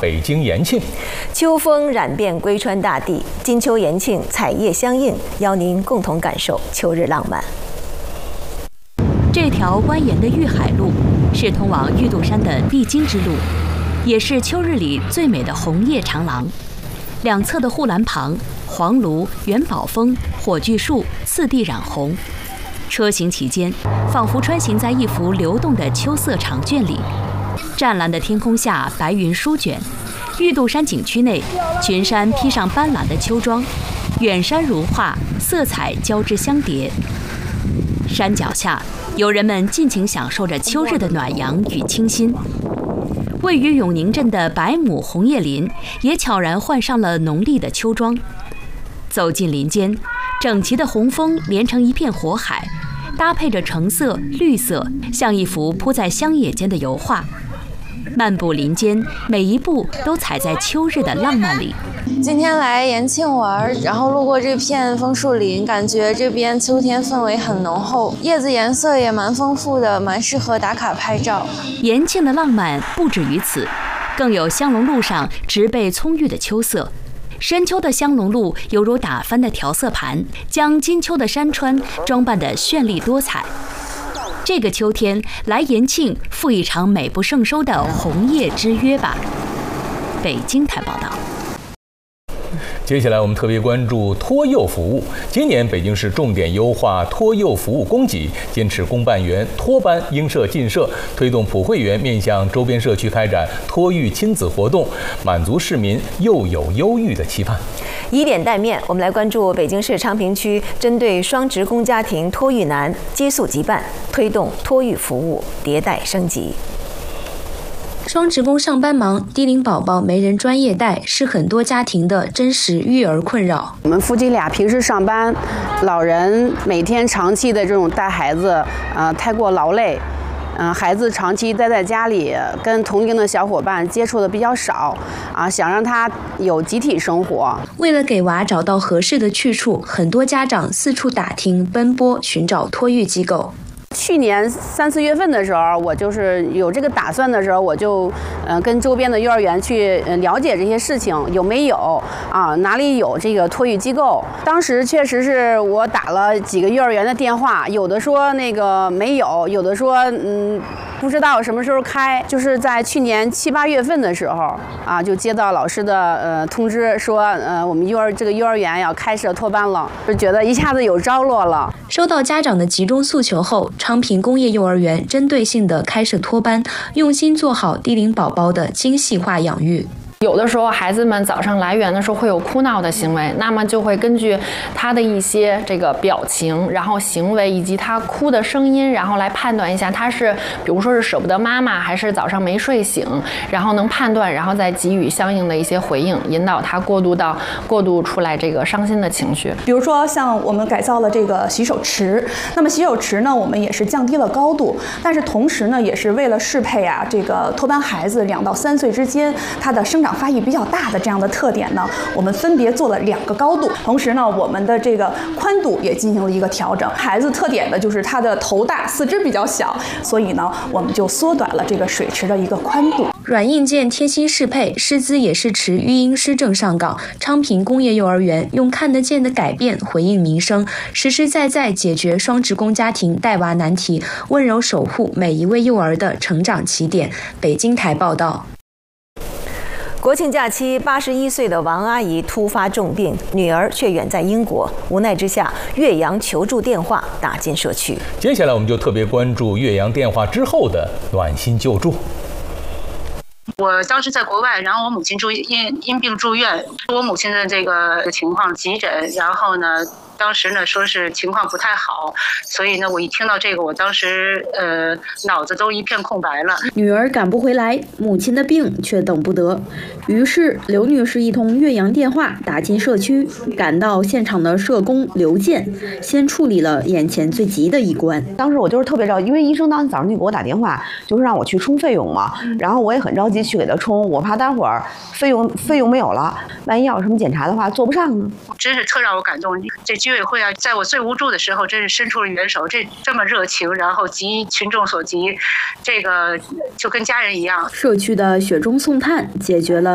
北京延庆。 秋风染遍归川大地，金秋延庆彩叶相映，邀您共同感受秋日浪漫。 这条蜿蜒的玉海路是通往玉渡山的必经之路，也是秋日里最美的红叶长廊。两侧的护栏旁，黄芦、元宝枫、火炬树次第染红。车行其间，仿佛穿行在一幅流动的秋色长卷里。湛蓝的天空下，白云舒卷。玉渡山景区内，群山披上斑斓的秋装，远山如画，色彩交织相叠。山脚下，游人们尽情享受着秋日的暖阳与清新。位于永宁镇的百亩红叶林也悄然换上了浓丽的秋装。走进林间，整齐的红枫连成一片火海，搭配着橙色、绿色，像一幅铺在乡野间的油画。漫步林间，每一步都踩在秋日的浪漫里。 今天来延庆玩，然后路过这片枫树林，感觉这边秋天氛围很浓厚，叶子颜色也蛮丰富的，蛮适合打卡拍照。 延庆的浪漫不止于此，更有香龙路上植被葱郁的秋色。深秋的香龙路犹如打翻的调色盘，将金秋的山川装扮得绚丽多彩。这个秋天来延庆，赴一场美不胜收的红叶之约吧。北京台报道。 接下来我们特别关注托幼服务。今年北京市重点优化托幼服务供给，坚持公办园、托班应设尽设，推动普惠园面向周边社区开展托育亲子活动，满足市民幼有优育的期盼。 以点带面，我们来关注北京市昌平区针对双职工家庭托育难接速即办，推动托育服务迭代升级。 双职工上班忙，低龄宝宝没人专业带，是很多家庭的真实育儿困扰。 我们夫妻俩平时上班，老人每天长期的这种带孩子，太过劳累。孩子长期待在家里，跟同龄的小伙伴接触的比较少，想让他有集体生活。 为了给娃找到合适的去处，很多家长四处打听、奔波寻找托育机构。 去年3、4月份的时候，我就是有这个打算的时候，我就跟周边的幼儿园去了解这些事情有没有哪里有这个托育机构。当时确实是我打了几个幼儿园的电话，有的说那个没有，有的说不知道什么时候开。就是在去年7、8月份的时候就接到老师的通知说我们这个幼儿园要开设托班了，就觉得一下子有着落了。 收到家长的集中诉求后，昌平工业幼儿园针对性地开设托班，用心做好低龄宝宝的精细化养育。 有的时候孩子们早上来园的时候会有哭闹的行为，那么就会根据他的一些这个表情，然后行为以及他哭的声音，然后来判断一下他是比如说是舍不得妈妈，还是早上没睡醒，然后能判断，然后再给予相应的一些回应，引导他过渡出来这个伤心的情绪。 比如说像我们改造了这个洗手池，那么洗手池呢，我们也是降低了高度，但是同时呢，也是为了适配这个托班孩子2到3岁之间他的生长发育比较大的这样的特点呢，我们分别做了2个高度，同时呢，我们的这个宽度也进行了一个调整。孩子特点的就是他的头大，四肢比较小，所以呢，我们就缩短了这个水池的一个宽度。 软硬件贴心适配，师资也是持育婴师证上岗。昌平工业幼儿园用看得见的改变回应民生，实实在在解决双职工家庭带娃难题，温柔守护每一位幼儿的成长起点。北京台报道。 国庆假期，81岁的王阿姨突发重病，女儿却远在英国。无奈之下，岳阳求助电话打进社区。 接下来我们就特别关注岳阳电话之后的暖心救助。 我当时在国外，然后我母亲因病住院，我母亲的这个情况急诊，然后呢，当时呢说是情况不太好，所以呢我一听到这个，我当时脑子都一片空白了。 女儿赶不回来，母亲的病却等不得，于是刘女士一通岳阳电话打进社区，赶到现场的社工刘健先处理了眼前最急的一关。 当时我就是特别着急，因为医生当天早上就给我打电话，就是让我去充费用嘛，然后我也很着急去给他充，我怕待会儿费用没有了，万一要有什么检查的话做不上呢。 真是特让我感动，这居委会在我最无助的时候真是伸出了援手，这么热情，然后急群众所急，这个就跟家人一样。 社区的雪中送炭解决了